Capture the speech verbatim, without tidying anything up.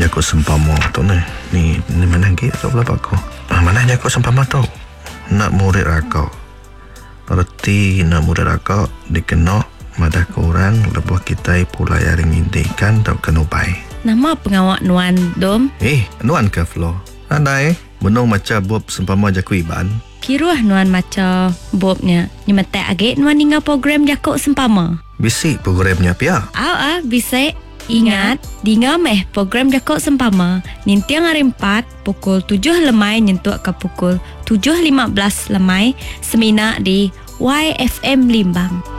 jako sempama tu ni. Ni, ni mana lagi kat belakang aku? Ah, mana jako sempama tu? Nak murid rakau. Erti nak murid rakau dikena madah korang lebuh kita pula yang indikan tau kenubai. Nama pengawak Nuan Dom? Eh, Nuan ke Flo? Andai, menung macam Bob sempama jaku iban. Kiruah Nuan macam Bobnya. Nyemetek agak Nuan tinggal program jakuk sempama. Bisik programnya pia. Aw ah, bisik. Ingat, tinggal meh program jakuk sempama. Nintiang hari empat, pukul tujuh lemai nyentuk ke pukul tujuh lima belas lemai. Semina di Y F M Limbang.